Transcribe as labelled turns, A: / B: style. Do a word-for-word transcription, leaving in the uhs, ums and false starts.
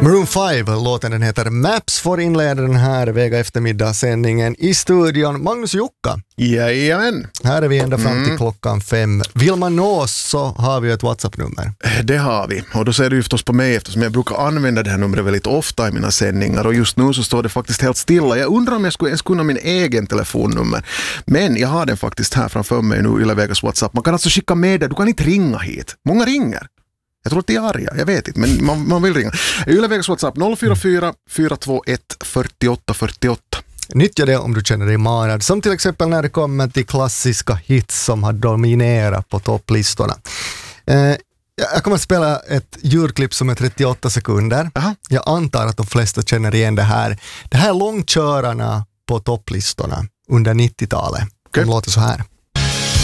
A: Maroon five, låten den heter Maps, får inleda den här Vega eftermiddagssändningen i studion. Magnus och Jukka.
B: Jajamän.
A: Här är vi ända fram till
B: mm.
A: klockan fem. Vill man nå oss så har vi ett WhatsApp-nummer.
B: Det har vi. Och då ser du ju förstås på mig eftersom jag brukar använda det här numret väldigt ofta i mina sändningar. Och just nu så står det faktiskt helt stilla. Jag undrar om jag skulle ens kunna min egen telefonnummer. Men jag har den faktiskt här framför mig nu, Yle Vegas WhatsApp. Man kan alltså skicka med det. Du kan inte ringa hit. Många ringer. Jag tror att det är arga, jag vet inte, men man, man vill ringa. Yle Vegas WhatsApp noll fyra fyra fyra två ett fyra åtta fyra åtta.
A: Nyttja det om du känner dig manad. Som till exempel när det kommer till klassiska hits som har dominerat på topplistorna. Eh, jag kommer att spela ett ljudklipp som är trettioåtta sekunder.
B: Aha.
A: Jag antar att de flesta känner igen det här. Det här är långkörarna på topplistorna under nittiotalet.
B: Okay.
A: De låter så här.